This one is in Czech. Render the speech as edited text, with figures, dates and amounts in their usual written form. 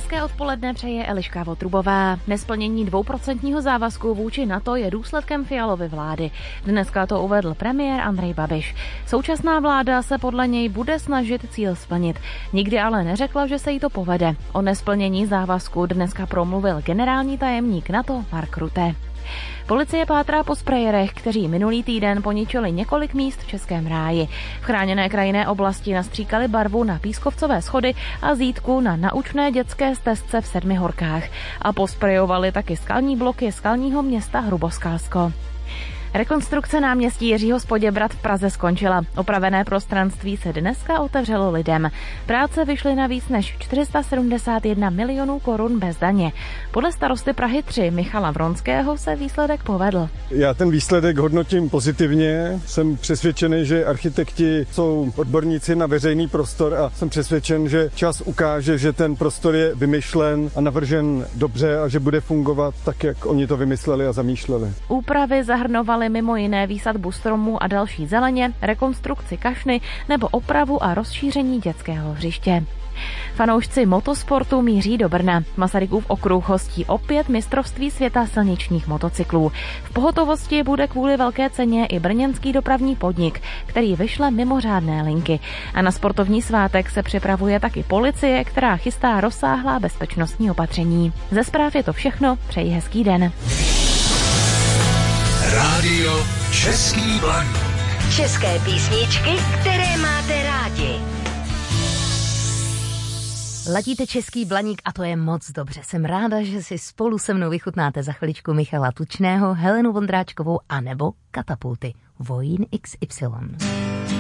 Hezké odpoledne přeje Eliška Votrubová. Nesplnění 2% závazku vůči NATO je důsledkem Fialovy vlády. Dneska to uvedl premiér Andrej Babiš. Současná vláda se podle něj bude snažit cíl splnit. Nikdy ale neřekla, že se jí to povede. O nesplnění závazku dneska promluvil generální tajemník NATO Mark Rutte. Policie pátrá po sprayerech, kteří minulý týden poničili několik míst v Českém ráji. V chráněné krajinné oblasti nastříkali barvu na pískovcové schody a zítku na naučné dětské stezce v Sedmihorkách. A posprejovali taky skalní bloky skalního města Hruboskalsko. Rekonstrukce náměstí Jiřího z Poděbrad v Praze skončila. Opravené prostranství se dneska otevřelo lidem. Práce vyšly na víc než 471 milionů korun bez daně. Podle starosty Prahy 3 Michala Vronského se výsledek povedl. Já ten výsledek hodnotím pozitivně. Jsem přesvědčený, že architekti jsou odborníci na veřejný prostor a jsem přesvědčen, že čas ukáže, že ten prostor je vymyšlen a navržen dobře a že bude fungovat tak, jak oni to vymysleli a zamýšleli. Úpravy zahrnovaly mimo jiné výsadbu stromů a další zeleně, rekonstrukci kašny nebo opravu a rozšíření dětského hřiště. Fanoušci motosportu míří do Brna. Masarykův okruh hostí opět mistrovství světa silničních motocyklů. V pohotovosti bude kvůli velké ceně i brněnský dopravní podnik, který vyšle mimořádné linky. A na sportovní svátek se připravuje taky policie, která chystá rozsáhlá bezpečnostní opatření. Ze zpráv je to všechno, přeji hezký den. Rádio Český Blaník. České písničky, které máte rádi. Ladíte Český Blaník a to je moc dobře. Jsem ráda, že si spolu se mnou vychutnáte za chviličku Michala Tučného, Helenu Vondráčkovou a nebo Katapulty. Vojín XY.